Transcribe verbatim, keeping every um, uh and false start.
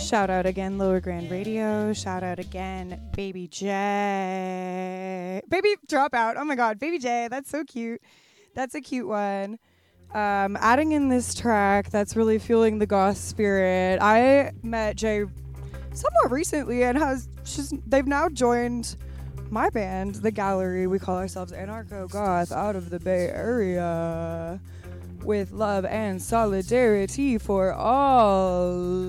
Shout out again, Lower Grand Radio. Shout out again, Baby J. Baby Dropout. Oh my God, Baby J. That's so cute. That's a cute one. Um, adding in this track that's really fueling the goth spirit. I met Jay somewhat recently and has she's they've now joined my band, The Gallery. We call ourselves Anarcho Goth out of the Bay Area with love and solidarity for all.